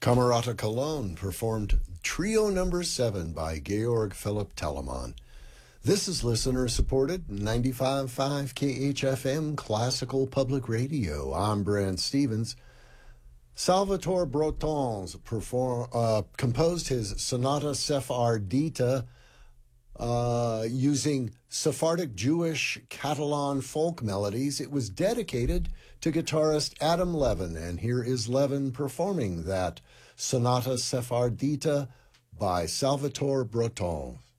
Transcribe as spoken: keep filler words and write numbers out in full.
Camerata Cologne performed Trio Number Seven by Georg Philipp Telemann. This is listener-supported ninety-five point five K H F M Classical Public Radio. I'm Brant Stevens. Salvatore Breton perform, uh, composed his Sonata Sephardita uh, using Sephardic Jewish Catalan folk melodies. It was dedicated to guitarist Adam Levin, and here is Levin performing that Sonata Sephardita by Salvatore Breton.